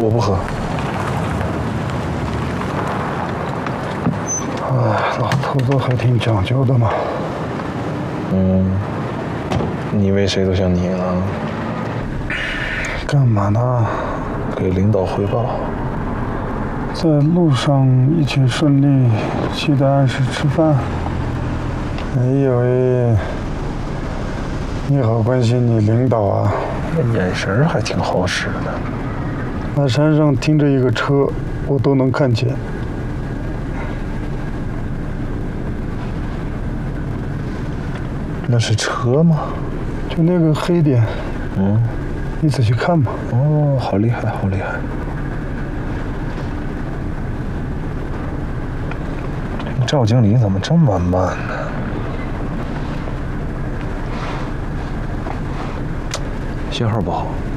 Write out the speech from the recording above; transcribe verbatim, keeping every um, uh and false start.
我不喝。 哎，老头子还挺讲究的嘛。 嗯，你以为谁都像你了？ 干嘛呢？ 给领导汇报。 在路上一切顺利，记得按时吃饭。哎呦喂，你好关心你领导啊！ 眼神还挺好使的。 那山上停着一个车，我都能看见。 那是车吗？ 就那个黑点。 嗯， 你仔细看吧。 哦，好厉害，好厉害！赵经理怎么这么慢呢？信号不好。